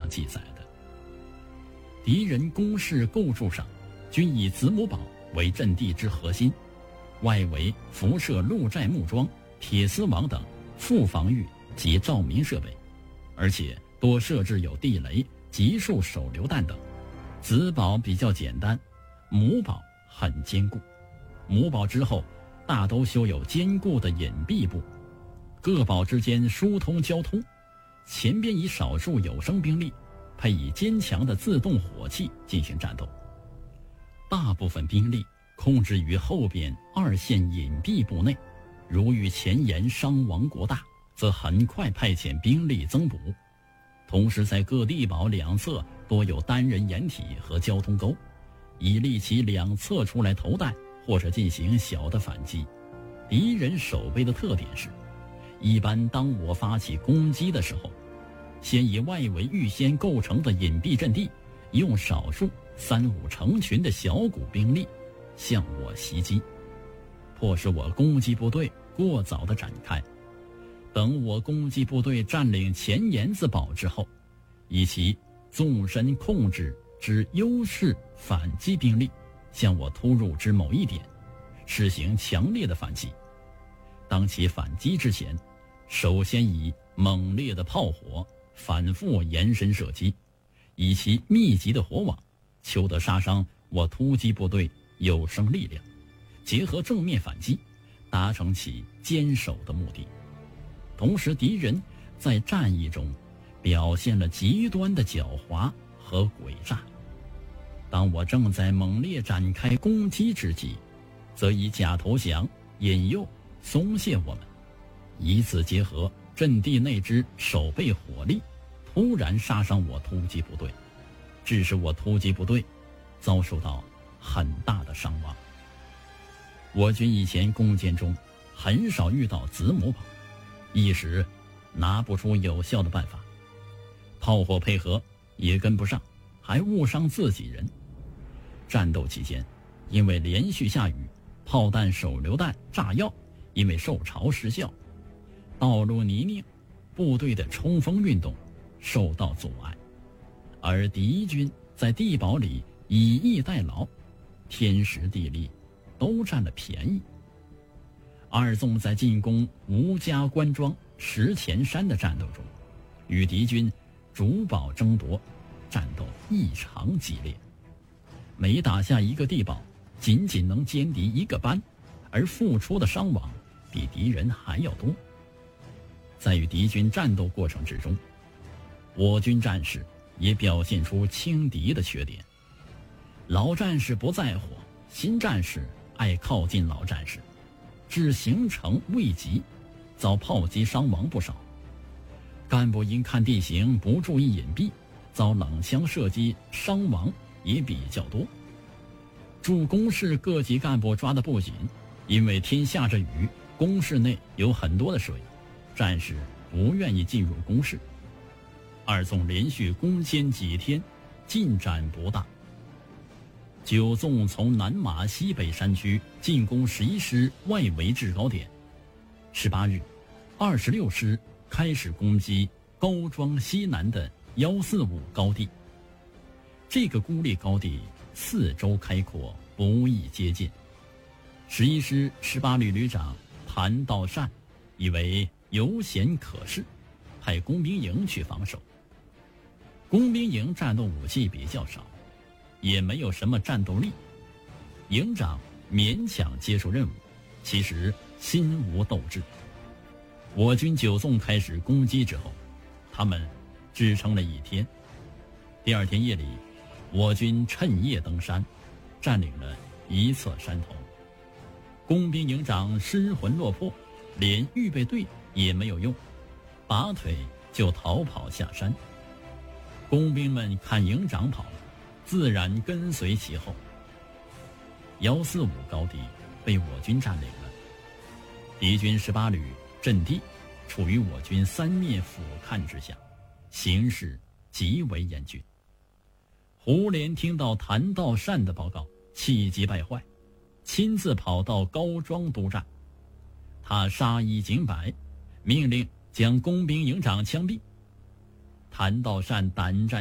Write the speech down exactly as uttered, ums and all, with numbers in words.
记载的。敌人工事构筑上，均以子母堡为阵地之核心，外围辐射鹿寨木桩、铁丝网等副防御及照明设备，而且多设置有地雷、集束手榴弹等。子堡比较简单，母堡很坚固。母堡之后大都修有坚固的隐蔽部，各堡之间疏通交通。前边以少数有生兵力，配以坚强的自动火器进行战斗。大部分兵力控制于后边二线隐蔽部内，如遇前沿伤亡过大，则很快派遣兵力增补。同时在各地堡两侧多有单人掩体和交通沟，以利其两侧出来投弹或者进行小的反击。敌人守备的特点是，一般当我发起攻击的时候，先以外围预先构成的隐蔽阵地，用少数三五成群的小股兵力向我袭击，迫使我攻击部队过早的展开。等我攻击部队占领前沿子堡之后，以其纵深控制之优势反击兵力向我突入之某一点，实行强烈的反击。当其反击之前，首先以猛烈的炮火反复延伸射击，以其密集的火网求得杀伤我突击部队有生力量，结合正面反击，达成其坚守的目的。同时敌人在战役中表现了极端的狡猾和诡诈。当我正在猛烈展开攻击之际，则以假投降、引诱、松懈我们，以此结合阵地内之守备火力，突然杀伤我突击部队，致使我突击部队遭受到很大的伤亡。我军以前攻坚中很少遇到子母堡，一时拿不出有效的办法，炮火配合也跟不上，还误伤自己人。战斗期间，因为连续下雨，炮弹、手榴弹、炸药因为受潮失效，道路泥泞，部队的冲锋运动受到阻碍，而敌军在地堡里以逸待劳，天时地利都占了便宜。二纵在进攻吴家关庄、石前山的战斗中，与敌军主堡争夺，战斗异常激烈。每打下一个地堡，仅仅能歼敌一个班，而付出的伤亡比敌人还要多。在与敌军战斗过程之中，我军战士也表现出轻敌的缺点。老战士不在乎，新战士爱靠近老战士，致行程未及，遭炮击伤亡不少。干部因看地形不注意隐蔽，遭冷枪射击伤亡也比较多。驻工事各级干部抓得不紧，因为天下着雨，工事内有很多的水，战士不愿意进入工事。二纵连续攻坚几天，进展不大。九纵从南马西北山区进攻十一师外围制高点。十八日，二十六师开始攻击高庄西南的一四五高地。这个孤立高地四周开阔，不易接近。十一师十八旅旅长谭道善以为游闲可恃，派工兵营去防守。工兵营战斗武器比较少，也没有什么战斗力，营长勉强接受任务，其实心无斗志。我军九纵开始攻击之后，他们支撑了一天。第二天夜里，我军趁夜登山，占领了一侧山头。工兵营长失魂落魄，连预备队也没有用，拔腿就逃跑下山。工兵们看营长跑了，自然跟随其后。一四五高地被我军占领了，敌军十八旅阵地处于我军三面俯瞰之下，形势极为严峻。胡琏听到谭道善的报告，气急败坏，亲自跑到高庄督战。他杀一儆百，命令将工兵营长枪毙。谭道善胆战